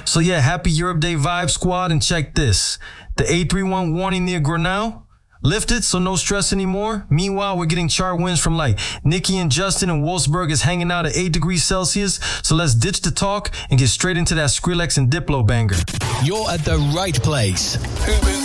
So yeah, happy Europe Day vibe, squad, and check this. The A31 warning near Grenell lifted, so no stress anymore. Meanwhile, we're getting chart winds from like Nikki and Justin, and Wolfsburg is hanging out at 8 degrees Celsius. So let's ditch the talk and get straight into that Skrillex and Diplo banger. You're at the right place.